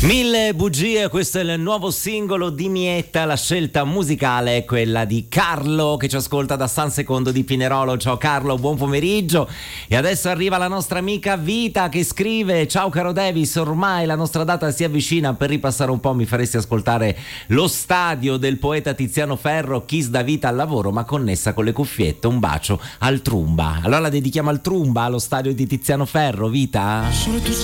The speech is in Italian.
Mille bugie, questo è il nuovo singolo di Mietta, la scelta musicale è quella di Carlo che ci ascolta da San Secondo di Pinerolo. Ciao Carlo, buon pomeriggio. E adesso arriva la nostra amica Vita che scrive: ciao caro Davis, ormai la nostra data si avvicina, per ripassare un po' mi faresti ascoltare Lo stadio del poeta Tiziano Ferro, Kiss da vita al lavoro ma connessa con le cuffiette, un bacio al Trumba. Allora la dedichiamo al Trumba, allo stadio di Tiziano Ferro, Vita?